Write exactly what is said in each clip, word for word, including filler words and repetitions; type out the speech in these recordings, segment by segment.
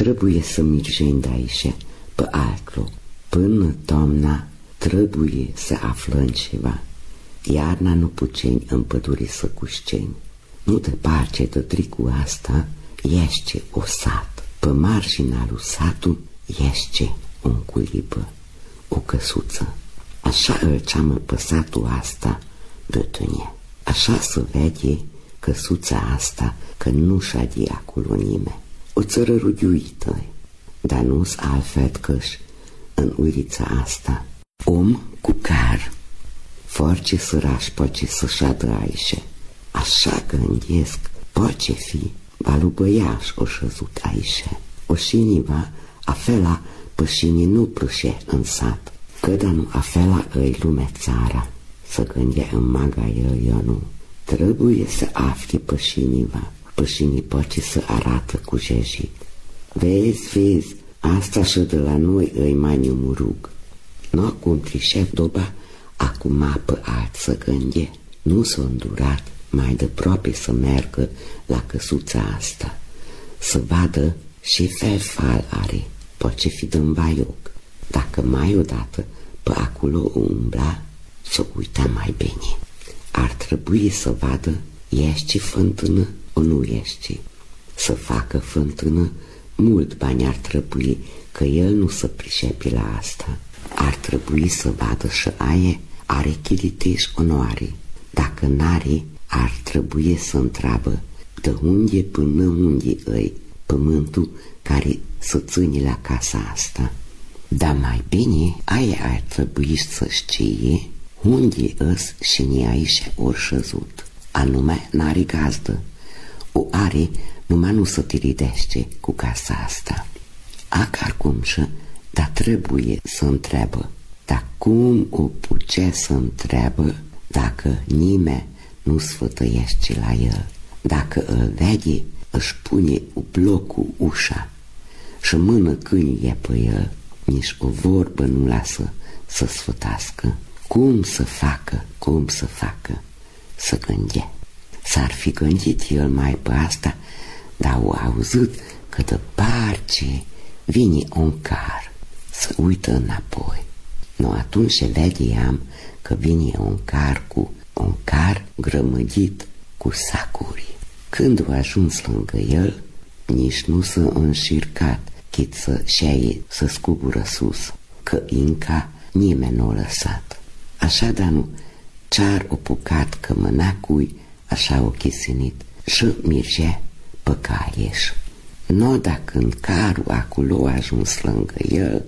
trebuie să mergem de aici pe alt loc. Până toamna trebuie să aflăm ceva. Iarna nu puceni în pădure să cușceni. Nu departe de tricul asta ește o sat. Pe marginea lui satul ește un cuibă, o căsuță. Așa îl ceamă pe satul asta bătânie. Așa se vede căsuța asta că nu șade acolo nimeni. O țără rugiuită, dar nu-s altfel căși în ulița asta. Om cu car, force săraș poate să șadă aici. Așa gândesc, poate fi balubăiaș o șăzut aici. O șiniva afela pășini nu plășe în sat, că da nu afela îi lume țara, să gândea în maga el, eu nu. Trebuie să afli pășiniva, pășinii poate să arată cu jejit. Vezi, vezi, asta și de la noi îi mai numurug. Nu cum trișef doba, acum pe alt să gânde. Nu s-a îndurat mai deproape să meargă la căsuța asta, să vadă și fel fal are, poate fi din baioc. Dacă mai odată pe acolo umbla, să uita mai bine. Ar trebui să vadă ești fântână o nu ești. Să facă fântână, mult bani ar trebui, că el nu se pricepe la asta. Ar trebui să vadă și aie are chiliteș onoare. Dacă n-are, ar trebui să întreabă de unde până unde îi pământul care să ține la casa asta. Dar mai bine, aia ar trebui să știe unde îs și ni aici ori șăzut. Anume, n-are gazdă. O are, numai nu să tiridește cu casa asta. Acar cum și, dar trebuie să întreabă. Dar cum o puce să întreabă dacă nimeni nu sfătăiește la el? Dacă îl vede, își pune blocul ușa și mână câine pe el, nici o vorbă nu lasă să sfătască. Cum să facă, cum să facă, să gânde. S-ar fi gândit el mai pe asta, dar au auzit că de parce vine un car, să uită înapoi. No, atunci vedeam că vine un car cu un car grămădit cu sacuri. Când a ajuns lângă el, nici nu s-a înșircat, chit să șeie să scubură sus, că inca nimeni nu a lăsat. Așa, dar nu, ce-ar opucat că mânacui așa o chisinit și mirgea pe calieș. No, dar când carul acolo a ajuns lângă el,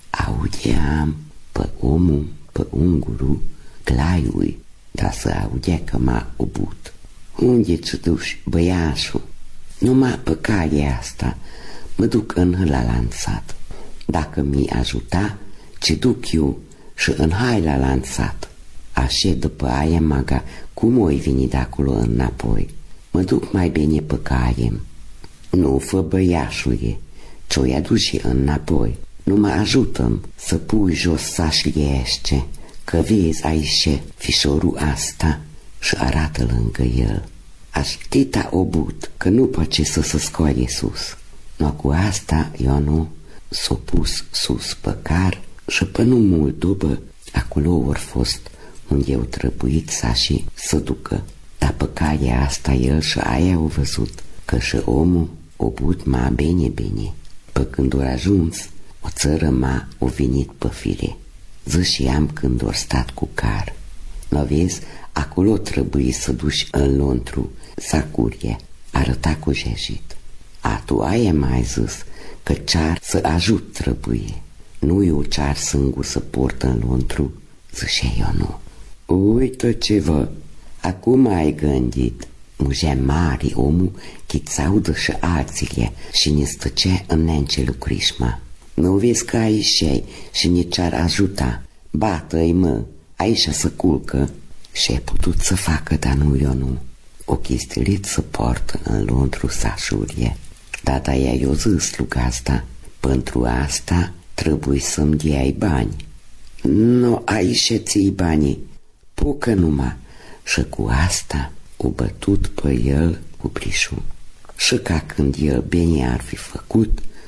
audeam pe omul, pe unguru, glaiui, dar să audea că m-a obut. Unde ți duci, băiașul? Numai pe calea asta mă duc în hâla lansat. Dacă mi ajuta, ce duc eu și în haila lansat. Așa după aia maga, cum o-i veni de acolo înapoi? Mă duc mai bine pe caiem. Nu, fă băiașule, ce-o-i aduce înapoi. Nu mă ajută-mi să pui jos sașliește, că vezi aici fișorul asta și arată lângă el. Aștita obut, că nu poate să se scoale sus. No, cu asta eu nu s-o pus sus pe car și pe nu mult după acolo ori fost unde au trebuit sașii să ducă. Dar pe calea asta el și aia au văzut că și omul obut m-a bine bine. Pe când ori ajuns, o țără m-a o venit pe fire. Zășiam când ori stat cu car. No, vezi, acolo trebuie să duci în lontru sacurie, arăta cu jejit. A, tu aia m-ai zis că cear să ajut trebuie. Nu eu cear singur să port în lontru, zice eu nu. Uită ce vă, acum ai gândit. Mugea mare omul, chițaudă și alțile și ne stăcea în nence lucrișma. Nu vezi că aici și ne cear ajuta. Bată-i, mă, aici să culcă. Și ai putut să facă, dar nu eu nu. O chistilit să portă în lontru sașurie. Data ea i-o zis lui gazda, pentru asta trebuie să-mi diai bani. Nu, aici ții banii, pucă numai. Și cu asta o bătut pe el cu plișul. Și ca când el bine ar fi făcut,